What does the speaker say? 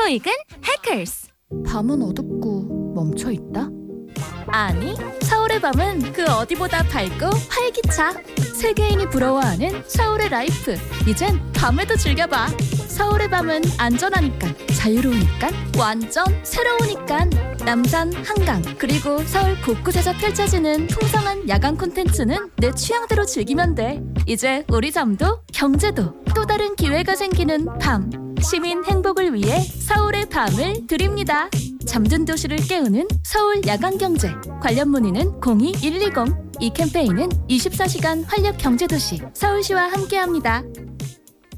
토익은 해커스. 밤은 어둡고 멈춰있다? 아니, 서울의 밤은 그 어디보다 밝고 활기차. 세계인이 부러워하는 서울의 라이프. 이젠 밤에도 즐겨봐. 서울의 밤은 안전하니까, 자유로우니까, 완전 새로우니까. 남산, 한강, 그리고 서울 곳곳에서 펼쳐지는 풍성한 야간 콘텐츠는 내 취향대로 즐기면 돼. 이제 우리 삶도 경제도 또 다른 기회가 생기는 밤. 시민 행복을 위해 서울의 밤을 드립니다. 잠든 도시를 깨우는 서울 야간경제. 관련 문의는 02-120. 이 캠페인은 24시간 활력 경제도시 서울시와 함께합니다.